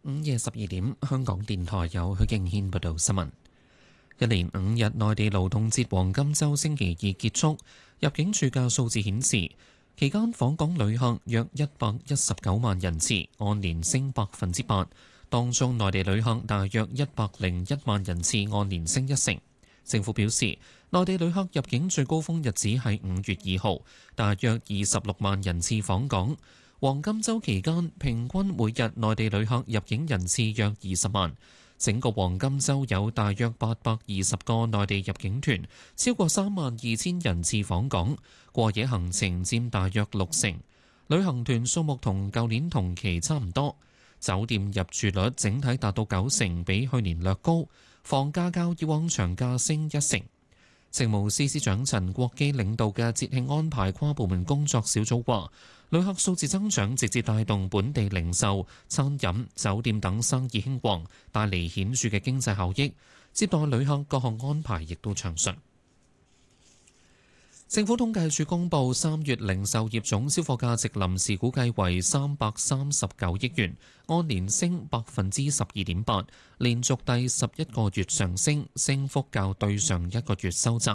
午夜12點，香港電台有許敬軒報道新聞。一連5日內地勞動節黃金週星期二結束，入境處嘅數字顯示，期間訪港旅客約119萬人次，按年升8%。當中內地旅客大約101萬人次，按年升1成。政府表示，內地旅客入境最高峰日子係5月2號，大約26萬人次訪港。黃金週期間，平均每日內地旅客入境人次約20萬。整個黃金週有大約820個內地入境團，超過32000人次訪港，過夜行程佔大約60%。旅行團數目同舊年同期差唔多。酒店入住率整體達到90%，比去年略高。房價較以往長假升1成。政務司司長陳國基領導嘅節慶安排跨部門工作小組話，旅客數字增長直接帶動本地零售、餐飲、酒店等生意興旺，帶嚟顯著嘅經濟效益。接待旅客各項安排亦都暢順。政府統計處公布3月零售業總銷貨價值臨時估計為339億元，按年升12.8%，連續第11個月上升，升幅較對上一個月收窄。